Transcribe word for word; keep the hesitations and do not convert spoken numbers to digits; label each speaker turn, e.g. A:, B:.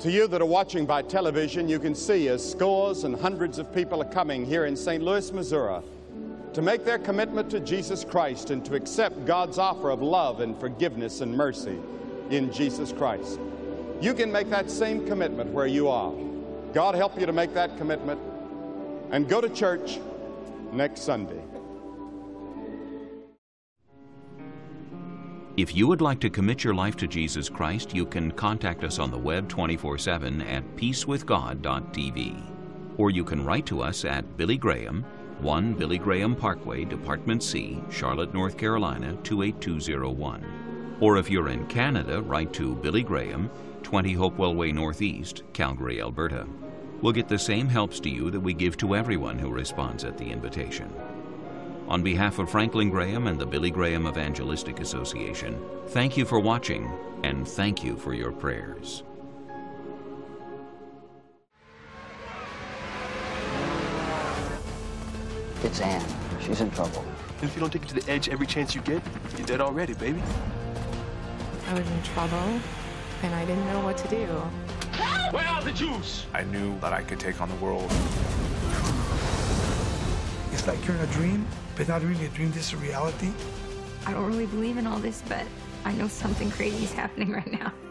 A: To you that are watching by television, you can see as scores and hundreds of people are coming here in Saint Louis, Missouri, to make their commitment to Jesus Christ and to accept God's offer of love and forgiveness and mercy in Jesus Christ. You can make that same commitment where you are. God help you to make that commitment and go to church next Sunday.
B: If you would like to commit your life to Jesus Christ, you can contact us on the web twenty-four seven at peace with god dot t v. Or you can write to us at Billy Graham, one Billy Graham Parkway, Department C, Charlotte, North Carolina, two eight two zero one. Or if you're in Canada, write to Billy Graham, twenty Hopewell Way Northeast, Calgary, Alberta. We'll get the same helps to you that we give to everyone who responds at the invitation. On behalf of Franklin Graham and the Billy Graham Evangelistic Association, thank you for watching, and thank you for your prayers.
C: It's Anne. She's in trouble.
D: And if you don't take it to the edge every chance you get, you're dead already, baby.
E: I was in trouble, and I didn't know what to do.
D: Where are the Jews?
F: I knew that I could take on the world.
G: It's like you're in a dream, but not really a dream, this is reality.
H: I don't really believe in all this, but I know something crazy is happening right now.